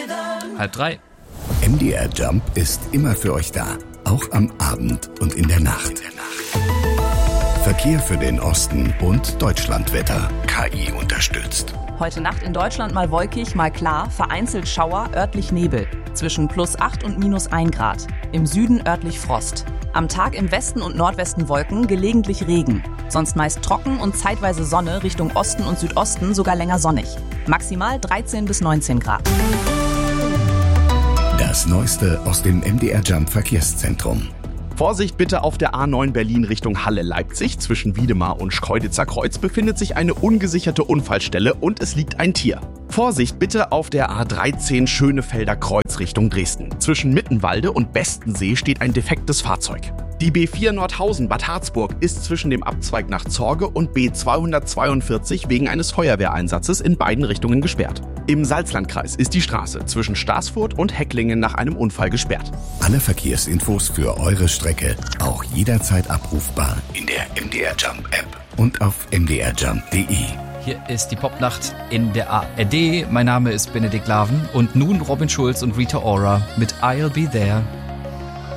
2:30. MDR Jump ist immer für euch da, auch am Abend und in der Nacht. Verkehr für den Osten und Deutschlandwetter. KI unterstützt. Heute Nacht in Deutschland mal wolkig, mal klar, vereinzelt Schauer, örtlich Nebel. Zwischen +8 und -1 Grad. Im Süden örtlich Frost. Am Tag im Westen und Nordwesten Wolken, gelegentlich Regen. Sonst meist trocken und zeitweise Sonne, Richtung Osten und Südosten sogar länger sonnig. Maximal 13 bis 19 Grad. Das Neueste aus dem MDR Jump Verkehrszentrum. Vorsicht bitte auf der A9 Berlin Richtung Halle-Leipzig. Zwischen Wiedemar und Schkeuditzer Kreuz befindet sich eine ungesicherte Unfallstelle und es liegt ein Tier. Vorsicht bitte auf der A13 Schönefelder Kreuz Richtung Dresden. Zwischen Mittenwalde und Bestensee steht ein defektes Fahrzeug. Die B4 Nordhausen Bad Harzburg ist zwischen dem Abzweig nach Zorge und B242 wegen eines Feuerwehreinsatzes in beiden Richtungen gesperrt. Im Salzlandkreis ist die Straße zwischen Staßfurt und Hecklingen nach einem Unfall gesperrt. Alle Verkehrsinfos für eure Strecke auch jederzeit abrufbar in der MDR Jump App und auf mdrjump.de. Hier ist die Popnacht in der ARD. Mein Name ist Benedikt Laven und nun Robin Schulz und Rita Ora mit I'll Be There.